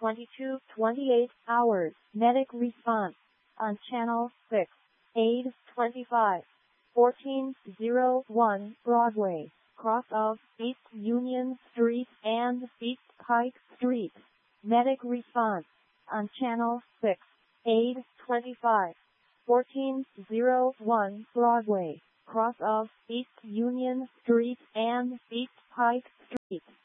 22:28 hours. Medic response on Channel 6. Aid 25. 1401 Broadway, cross of East Union Street and East Pike Street. Medic response on Channel 6. Aid 25. 1401 Broadway, cross of East Union Street and East Pike Street.